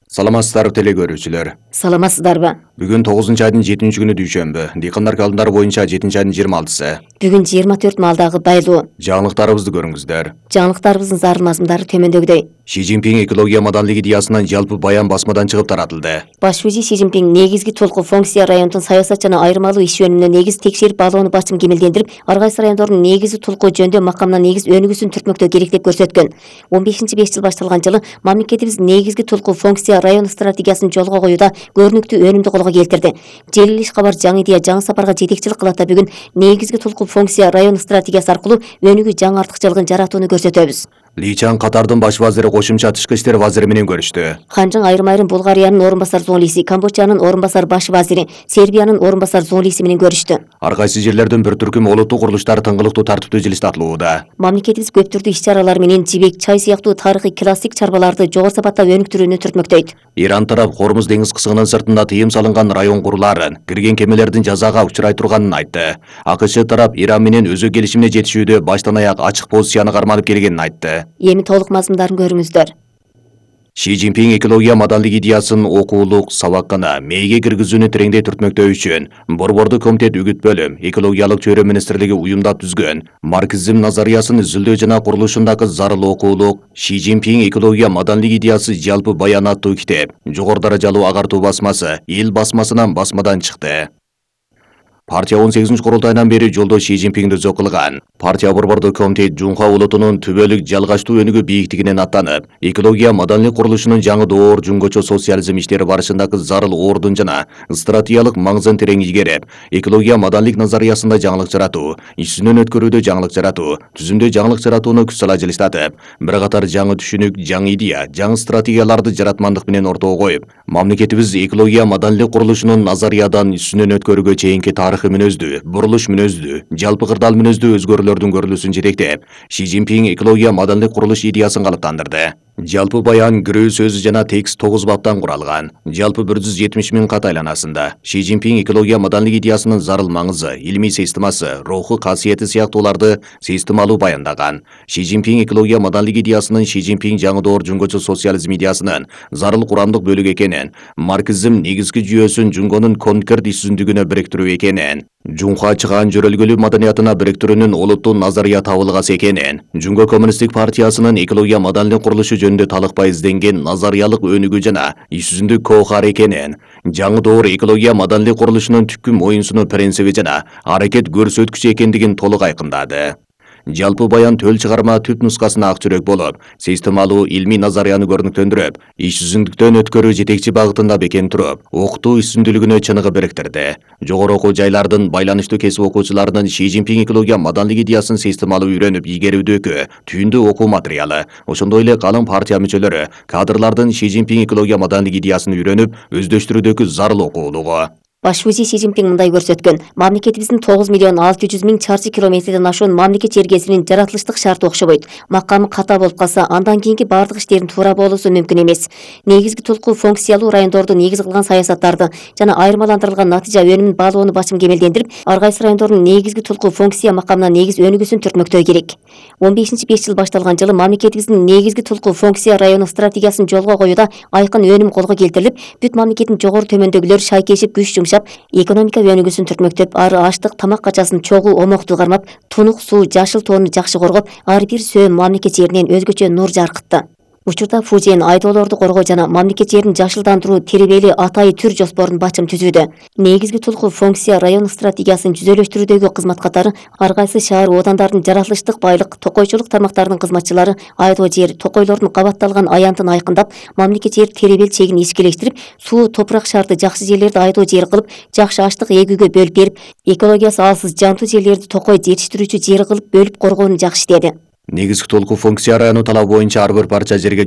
Саламатсыздарбы теле көрүүчүлөр. Саламатсыздарбы? Бүгүн 9 айдын 7-күнү дүйшөмбү. Дыйкандар календары боюнча 7 айдын 26-сы. Бүгүн 24 малдагы байлоо. Жаңылыктарыбызды көрүңүздөр. Жаңылыктарыбыздын зарыл мазмундары төмөндөгүдөй. Ши Цзиньпин экология маданлык идеясынан жалпы баян басмадан чыгып таратылды. Баш вазир Ши Цзиньпин негизги толку функция райондун саясат жана айырмалуу иш жөнүнө негиз текшерип алууну башым кемелдендирип, ар кайсы райондордун негизги толку жөндөө макамына негиз өнүгүүсүн түртмөктөө керек деп көрсөткөн. 15-5 жыл башталган жылы мамлекетибиз негизги толку функция район стратегиясын жолго коюуда көрүнүктүү өнүмдү колго келтирди. Желил иш кабар жаңы идея жаңы сапарга жетекчилик кылат да бүгүн негизги толку функция район стратегиясы аркылуу өнүгүү жаңы артыкчылыгын жаратууну көрсөтөбүз. Ли Чан Катардын баш вазири кошумча тышкы иштер вазири менен көрүштү. Ханжың айрым Булгариянын орун басар зоолиси, Камбоджанын орун басар баш вазири, Сербиянын орун басар зоолиси менен көрүштү. Ар кайсы жерлердин бир түркүм олуттук курулуштар тыңгылыктуу тартиптүү жилистатылууда. Мамлекетибиз көп түрдүү иш-чаралар менен жибек, чай сыяктуу тарыхый классик чарбаларды жогору сапатта өнүктүрүүнү түртмөктөйт. Иран тарап Хормуз деңиз кысыгынын сыртында тыйым салынган район курулаарын, кирген кемелердин жазага учурай турганын айтты. АКШ тарап Иран менен өзү келишимине жетишүүдө баштан аяк ачык позицияны карманып келгенин айтты. Эми толук мазмундарын көрүңүздөр. Ши Цзиньпин экология маданлык идеясын окуулук сабаккана мээге киргизүүнү тереңдей түртмөктөө үчүн Борбордук комитет үгүт бөлүм экологиялык чөйрө министрлиги уюмдап түзгөн марксизм назариясын изилдөө жана курулушундагы зарыл окуулук Ши Цзиньпин экология маданлык идеясы жалпы баян аттуу китеп жогору даражалуу агартуу басмасы эл басмасынан басмадан чыкты. Партия 18 курултайынан бери жолдо Ши Цзиньпинди зөө кылган. Партия Борбордук комитет Жунха улутунун түбөлүк жалгачтуу өнүгүү бийиктигинен аттанып, экология маданлык курулушунун жаңы доор жөнгөчө социализм иштери барышындагы зарыл ордун жана стратегиялык маңызын терең игерип, экология маданлык назариясында жаңылык жаратуу, иш жүзүнөн өткөрүүдө жаңылык жаратуу, түзүмдө жаңылык жаратууну күч сала жылыштатып, бир катар жаңы түшүнүк, жаңы идея, жаңы стратегияларды жаратмандык менен ортого коюп, мамлекетибиз экология маданлык курулушунун назариядан иш жүзүнөн өткөрүүгө чейинки тарыхый мүнөздүү, бурулуш мүнөздүү, жалпы кырдаал мүнөздүү өзгөрүүлөрдүн көрүлүүсүн жетектеп, Ши Цзиньпин экология маданлык курулуш идеясын калыптандырды. Жалпы баян кирүү сөзү жана текст 9 баптан куралган. Жалпы 170 000 кат айланасында Ши Цзиньпин экология маданлык идеясынын зарыл маңызы, илмий системасы, руху касиети сыяктууларды системалуу баяндаган. Ши Цзиньпин экология маданлык идеясынын Ши Цзиньпин жаңы доор жөнгөчө социализм идеясынын зарыл курамдык бөлүгү экенин, марксизм негизги жүйөсүн Жунгонун конкрет иш жүзүндүгүнө бириктирүү экенин, Жунха чыган жөрөлгөлүү маданиятына бириктирүүнүн олуттуу назария табылгасы экенин, Жунго коммунисттик партиясынын экология маданлык курулушу жөнүндө талыкпай изденген назариялык өнүгүү жана иш жүзүндүк коохар экенин, жаңы доор экология маданлык курулушунун түпкү моюнсунуу принциби жана аракет көрсөткүчү экендигин толук айкындады. Жалпы баян төл чыгарма түп нускасына ак жүрөк болуп, системалуу илмий назарияны көрүнүктөндүрүп, иш жүзүндүктөн өткөрүү жетекчи багытында бекен туруп, окутуу иш жүзүндүүлүгүнө чыныгы бириктирди. Жогору окуу жайлардын байланыштуу кесип окуучуларынын Ши Цзиньпин экология маданлык идеясын системалуу үйрөнүп игерүүдөгү түйүндүү окуу материалы, ошондой эле калың партия мүчөлөрү, кадрлардын Ши Цзиньпин экология маданлык идеясын үйрөнүп, өздөштүрүүдөгү зарыл окуулугу. Баш вазир Ши Цзиньпин мындай көрсөткөн. Мамлекетибиздин 9 миллион 600 000 чарчы километрден ашуун мамлекет жергесинин жаратылыштык шарты окшобойт. Макамы ката болуп калса, андан кийинки бардык иштердин туура болуусу мүмкүн эмес. Негизги толку функциялуу райондорду негиз кылган саясаттарды жана айырмаландырылган натыйжа өнүмүн баалоону башым кемелдендирип, ар кайсы райондордун негизги толку функция макамына негиз өнүгүүсүн түртмөктөө керек. 15-5 жыл башталган жылы мамлекетибиздин негизги толку функция району стратегиясын жолго коюуда айкын өнүм колго келтирилип, бүт мамлекеттин жогору төмөндөгүлөр шайкешип күч экономика өнүгүүсүн түртмөктөп, ары аштык, тамак качасын чогуу омоктуу кармап, тунук суу, жашыл тоону жакшы коргоп, ар бир сөөм мамлекет жеринен өзгөчө нур жаркытты. Учурда фужен айдоолорду коргоо жана мамлекет жерин жашылдандыруу тербели атайы түр жоспорун бачым түзүүдө. Негизги толку функция район стратегиясын жүзөлөштүрүүдөгү кызмат катары ар кайсы шаар оодандардын жаратылыштык байлык, токойчулук тармактарынын кызматчылары айдоо жер, токойлордун кабатталган аянтын айкындап, мамлекет жер тербел чегин ишкелештирип, суу, топурак шарты жакшы жерлерди айдоо жер кылып, жакшы аштык эгүүгө бөлүп берип, экологиясы алсыз жанту жерлерди токой жетиштирүүчү жер кылып бөлүп коргоону жакшы иштеди. Негизги толку функция району талабы боюнча ар бир парча жерге